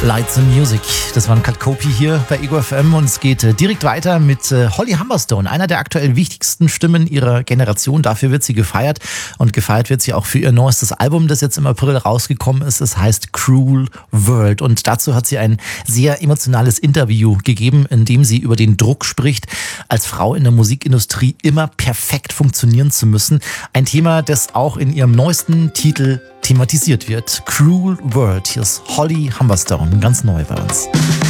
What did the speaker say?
Lights and Music. Das war ein Cut Copy hier bei Ego FM und es geht direkt weiter mit Holly Humberstone, einer der aktuell wichtigsten Stimmen ihrer Generation. Dafür wird sie gefeiert und gefeiert wird sie auch für ihr neuestes Album, das jetzt im April rausgekommen ist. Es heißt Cruel World und dazu hat sie ein sehr emotionales Interview gegeben, in dem sie über den Druck spricht, als Frau in der Musikindustrie immer perfekt funktionieren zu müssen. Ein Thema, das auch in ihrem neuesten Titel thematisiert wird. Cruel World. Hier ist Holly Humberstone, ganz neu bei uns.